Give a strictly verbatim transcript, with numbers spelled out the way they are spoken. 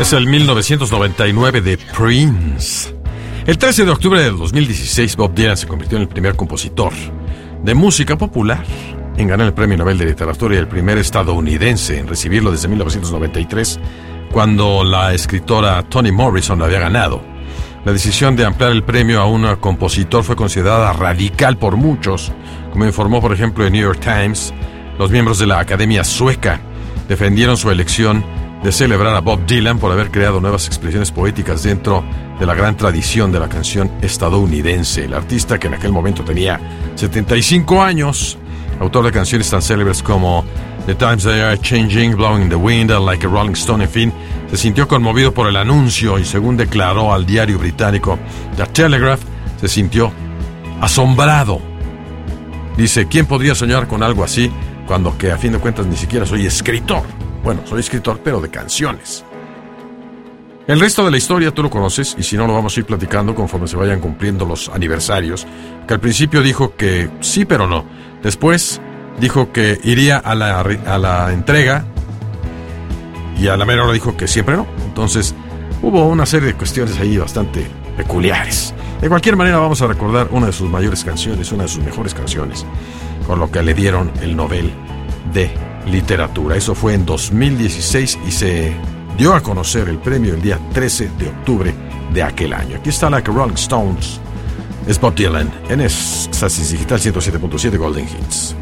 Es el mil novecientos noventa y nueve de Prince. El trece de octubre del dos mil dieciséis, Bob Dylan se convirtió en el primer compositor de música popular en ganar el Premio Nobel de Literatura y el primer estadounidense en recibirlo desde mil novecientos noventa y tres, cuando la escritora Toni Morrison lo había ganado. La decisión de ampliar el premio a un compositor fue considerada radical por muchos, como informó, por ejemplo, el New York Times. Los miembros de la Academia Sueca defendieron su elección de celebrar a Bob Dylan por haber creado nuevas expresiones poéticas dentro de la gran tradición de la canción estadounidense. El artista, que en aquel momento tenía setenta y cinco años, autor de canciones tan célebres como The Times They Are Changing, Blowing in the Wind, Like a Rolling Stone, en fin, se sintió conmovido por el anuncio y, según declaró al diario británico The Telegraph, se sintió asombrado. Dice: ¿quién podría soñar con algo así cuando que a fin de cuentas ni siquiera soy escritor? Bueno, soy escritor, pero de canciones. El resto de la historia tú lo conoces, y si no, lo vamos a ir platicando conforme se vayan cumpliendo los aniversarios. Que al principio dijo que sí, pero no. Después dijo que iría a la, a la entrega, y a la mera hora dijo que siempre no. Entonces hubo una serie de cuestiones ahí bastante peculiares. De cualquier manera, vamos a recordar una de sus mayores canciones, una de sus mejores canciones, con lo que le dieron el Nobel de Literatura. Eso fue en dos mil dieciséis y se dio a conocer el premio el día trece de octubre de aquel año. Aquí está Like a Rolling Stones. Es Bob Dylan en Estasis Digital ciento siete punto siete Golden Hits.